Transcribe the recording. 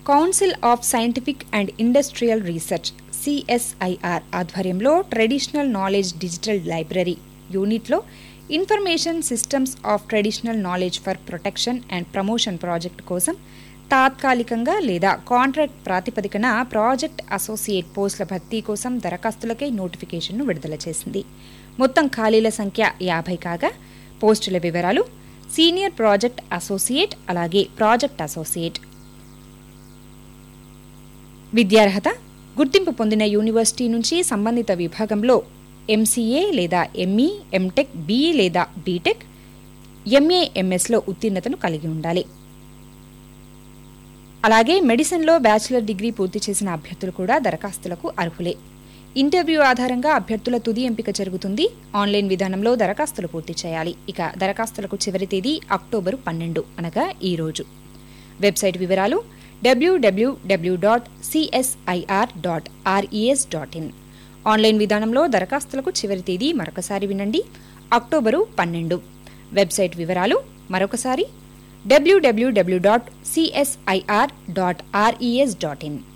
Council of scientific and industrial research CSIR ఆధ్వర్యంలో traditional knowledge digital library యూనిట్లో information systems of traditional knowledge for protection and promotion project కోసం తాత్కాలికంగా లేదా contract ప్రాతిపదికన project associate పోస్టుల భర్తీ కోసం దరఖాస్తులకై నోటిఫికేషన్ను విడుదల చేసింది. మొత్తం ఖాళీల సంఖ్య 50 కాగా పోస్టుల వివరాలు సీనియర్ ప్రాజెక్ట్ అసోసియేట్ అలాగే ప్రాజెక్ట్ అసోసియేట్. విద్యార్హత గుర్తింపు పొందిన యూనివర్సిటీ నుంచి సంబంధిత విభాగంలో ఎంసీఏ లేదా ఎంఈ, ఎంటెక్, బీఈ లేదా బీటెక్, ఎంఏ, ఎంఎస్లో ఉత్తీర్ణతను కలిగి ఉండాలి. అలాగే మెడిసిన్లో బ్యాచిలర్ డిగ్రీ పూర్తి చేసిన అభ్యర్థులు కూడా దరఖాస్తులకు అర్హులే. ఇంటర్వ్యూ ఆధారంగా అభ్యర్థుల తుది ఎంపిక జరుగుతుంది. ఆన్లైన్ విధానంలో దరఖాస్తులు పూర్తి చేయాలి. ఇక దరఖాస్తులకు చివరి తేదీ అక్టోబరు 12 అనగా ఈ రోజు. వెబ్సైట్ వివరాలు www.csir.res.in. ఆన్లైన్ విధానంలో దరఖాస్తులకు చివరి తేదీ మరొకసారి వినండి, అక్టోబరు 12. వెబ్సైట్ వివరాలు మరొకసారి www.csir.res.in.